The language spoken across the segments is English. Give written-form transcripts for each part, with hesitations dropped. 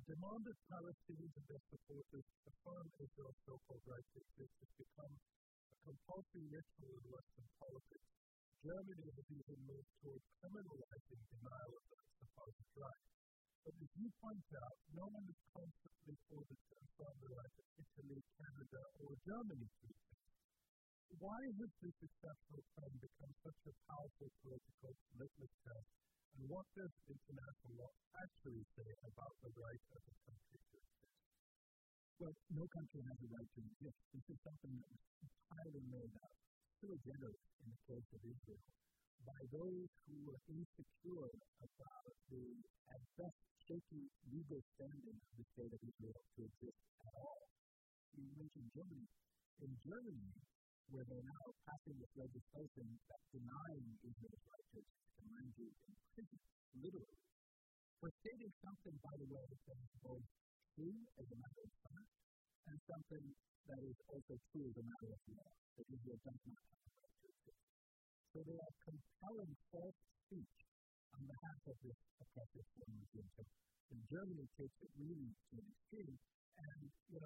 The demand of Palestinians and their supporters to affirm Israel's so-called right to exist has become a compulsory ritual in Western politics. Germany has even moved toward criminalizing denial of that supposed right. But as you point out, no one is constantly ordered to affirm the right of Italy, Canada, or Germany to exist. Why has this exceptional claim become such a powerful political litmus test, and what does international law actually say about the right of a country to exist? Well, no country has a right to exist. This is something that was entirely made up, sui generis in the case of Israel, by those who were insecure about the, at best, shaky legal standing of the state of Israel to exist at all. You mentioned Germany. In Germany, where they're now passing this legislation that's denying Israel's right to exist, and mind you, in prison, literally, for stating something, by the way, that is both true as a matter of fact, and something that is also true as a matter of law, that Israel does not have a right to exist. So they are compelling false speech on behalf of this oppressive form of regime. So Germany takes it really to an extreme, and,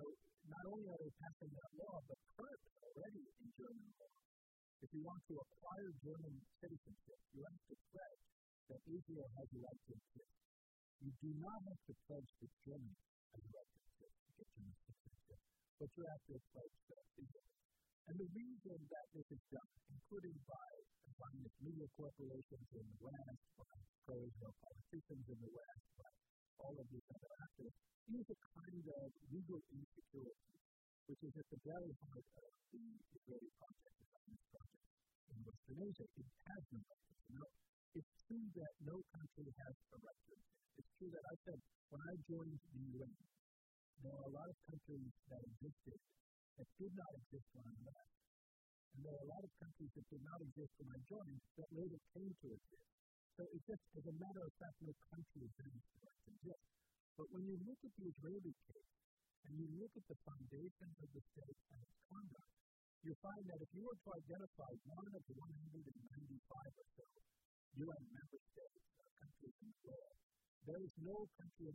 not only are they passing that law, but currently already in German law, if you want to acquire German citizenship, you have to pledge that Israel has a right to exist. You do not have to pledge that Germany has a right to exist to get German citizenship, but you have to pledge that Israel. And the reason that this is done, including by Zionist media corporations in the West, by pro-Israel politicians in the West, by all of these other actors, is a kind of legal insecurity, which is at the very heart of the Israeli project, the Zionist project in Western Asia. It has no right to exist. It's true that no country has a right to exist. It's true that I said, when I joined the UN, there are a lot of countries that existed that did not exist when I left. And there are a lot of countries that did not exist when I joined that later came to exist. So it just, as a matter of fact, no country exists the right to exist. But when you look at the Israeli case, and you look at the foundations of the state and its conduct, you find that if you were to identify one of the 195 or so UN member states, countries in the world, there is no country in